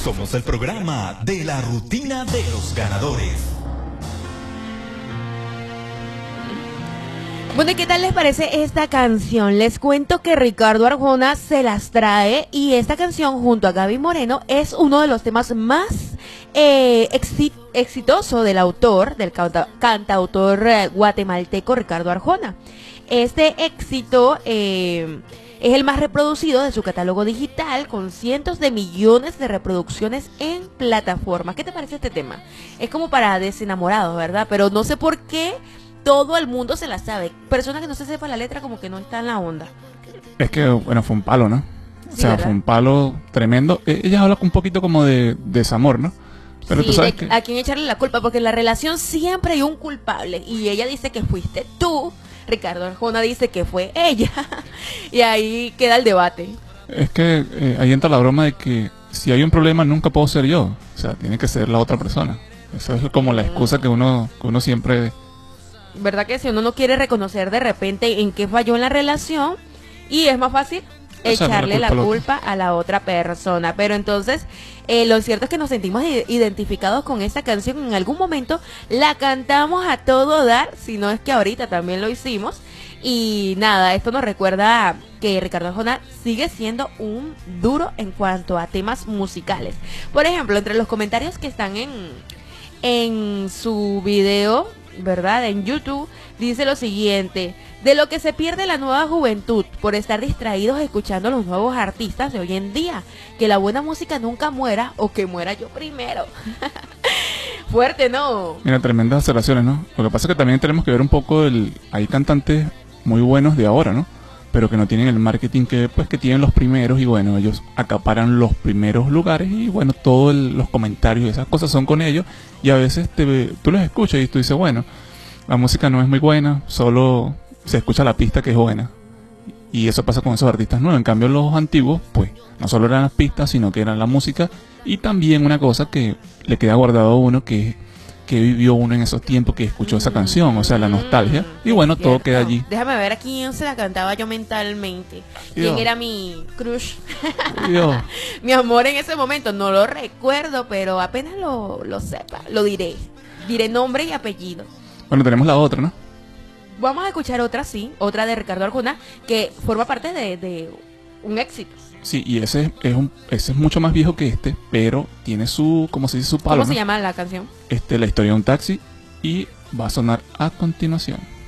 Somos el programa de la rutina de los ganadores. Bueno, ¿y qué tal les parece esta canción? Les cuento que Ricardo Arjona se las trae y esta canción junto a Gaby Moreno es uno de los temas más exitoso del autor, del cantautor guatemalteco Ricardo Arjona. Este éxito es el más reproducido de su catálogo digital con cientos de millones de reproducciones en plataformas. ¿Qué te parece este tema? Es como para desenamorados, ¿verdad? Pero no sé por qué todo el mundo se la sabe. Personas que no se sepa la letra como que no está en la onda. Es que, bueno, fue un palo, ¿no? O Sí, sea, ¿verdad? fue un palo tremendo. Ella habla un poquito como de desamor, ¿no? Pero Sí, tú sabes que... a quién echarle la culpa, porque en la relación siempre hay un culpable. Y ella dice que fuiste tú, Ricardo Arjona dice que fue ella. Y ahí queda el debate. Es que ahí entra la broma de que si hay un problema nunca puedo ser yo. O sea, tiene que ser la otra persona. Eso es como la excusa que uno siempre... ¿Verdad que si uno no quiere reconocer de repente en qué falló en la relación, y es más fácil echarle la culpa a la otra persona? Pero entonces, lo cierto es que nos sentimos identificados con esta canción. En algún momento la cantamos a todo dar, si no es que ahorita también lo hicimos. Y nada, esto nos recuerda que Ricardo Arjona sigue siendo un duro en cuanto a temas musicales. Por ejemplo, entre los comentarios que están en su video, ¿verdad? En YouTube, dice lo siguiente: de lo que se pierde la nueva juventud por estar distraídos escuchando los nuevos artistas de hoy en día. Que la buena música nunca muera, o que muera yo primero. Fuerte, ¿no? Mira, tremendas observaciones, ¿no? Lo que pasa es que también tenemos que ver un poco hay cantantes muy buenos de ahora, ¿no? Pero que no tienen el marketing que tienen los primeros, y bueno, ellos acaparan los primeros lugares y bueno, todos los comentarios y esas cosas son con ellos, y a veces tú los escuchas y tú dices, bueno, la música no es muy buena, solo se escucha la pista que es buena. Y eso pasa con esos artistas nuevos. En cambio los antiguos, pues, no solo eran las pistas, sino que eran la música, y también una cosa que le queda guardado a uno, que vivió uno en esos tiempos, que escuchó esa canción, o sea, la nostalgia, y bueno, todo queda allí. Déjame ver a quién se la cantaba yo mentalmente. ¿Quién era mi crush? Dios. Mi amor en ese momento, no lo recuerdo, pero apenas lo sepa, lo diré. Diré nombre y apellido. Bueno, tenemos la otra, ¿no? Vamos a escuchar otra, sí, otra de Ricardo Arjona, que forma parte de un éxito. Sí, y ese es mucho más viejo que este, pero tiene su, ¿cómo se dice? Su palo, ¿Cómo se ¿no? llama la canción? La historia de un taxi, y va a sonar a continuación.